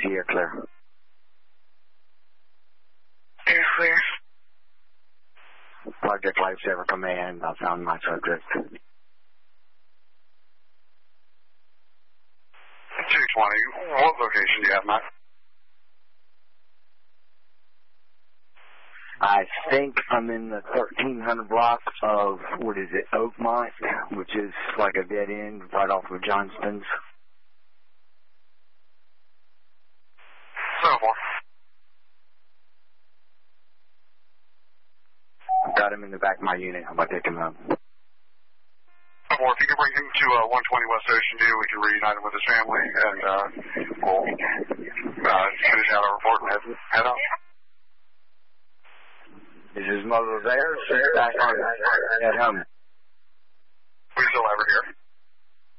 you're clear. You're clear. Project Lifesaver Command, I found my subject. 220, what location do you have, Matt? I think I'm in the 1300 block of, what is it, Oakmont, which is like a dead end right off of Johnston's. So far. Got him in the back of my unit. I'm about to take him up. Or if you can bring him to 120 West Ocean View, we can reunite him with his family, and we'll finish out our report and head out. Is his mother there? Back at home. We still have her here.